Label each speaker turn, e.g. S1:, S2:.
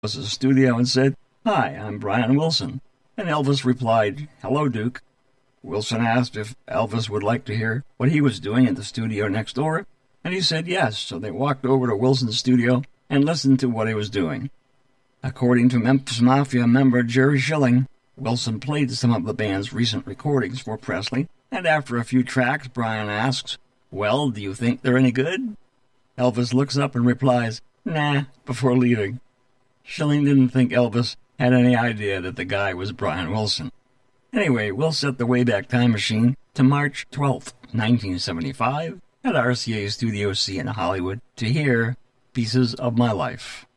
S1: Elvis's studio and said, "Hi, I'm Brian Wilson." And Elvis replied, "Hello, Duke." Wilson asked if Elvis would like to hear what he was doing at the studio next door, and he said yes, so they walked over to Wilson's studio and listened to what he was doing. According to Memphis Mafia member Jerry Schilling, Wilson played some of the band's recent recordings for Presley, and after a few tracks, Brian asks, "Well, do you think they're any good?" Elvis looks up and replies, "Nah," before leaving. Schilling didn't think Elvis had any idea that the guy was Brian Wilson. Anyway, we'll set the Wayback Time Machine to March 12th, 1975, at RCA Studio C in Hollywood to hear Pieces of My Life.